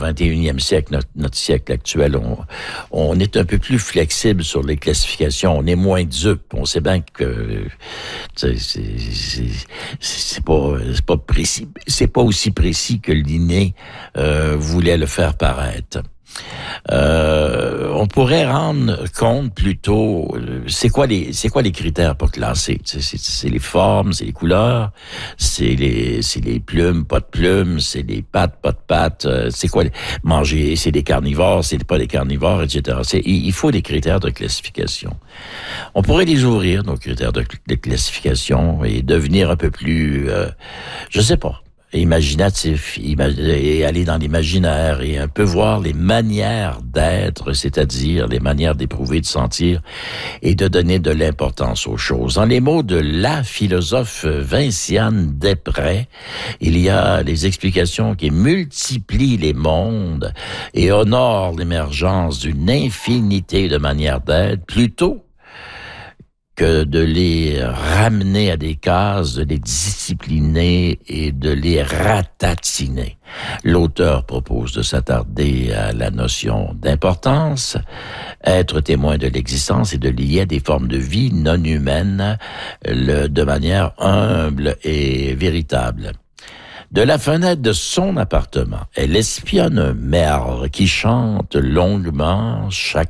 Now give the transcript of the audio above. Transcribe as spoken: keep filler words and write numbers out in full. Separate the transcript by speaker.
Speaker 1: vingt et unième siècle, notre, notre siècle actuel, on, on est un peu plus flexible sur les classifications. On est moins dupe. On sait bien que c'est, c'est, c'est, c'est pas, c'est pas précis, c'est pas aussi précis que Linné euh, voulait le faire paraître. Euh, on pourrait rendre compte plutôt, c'est quoi les, c'est quoi les critères pour classer? C'est, c'est, c'est les formes, c'est les couleurs, c'est les, c'est les plumes, pas de plumes, c'est les pattes, pas de pattes, c'est quoi les, manger, c'est des carnivores, c'est pas des carnivores, et cetera. C'est, il faut des critères de classification. On pourrait les ouvrir, nos critères de, de classification, et devenir un peu plus, euh, je sais pas, imaginatif, et aller dans l'imaginaire et un peu voir les manières d'être, c'est-à-dire les manières d'éprouver, de sentir et de donner de l'importance aux choses. Dans les mots de la philosophe Vinciane Desprez, il y a les explications qui multiplient les mondes et honorent l'émergence d'une infinité de manières d'être, plutôt que de les ramener à des cases, de les discipliner et de les ratatiner. L'auteur propose de s'attarder à la notion d'importance, être témoin de l'existence et de lier à des formes de vie non humaines le, de manière humble et véritable. De la fenêtre de son appartement, elle espionne un merle qui chante longuement chaque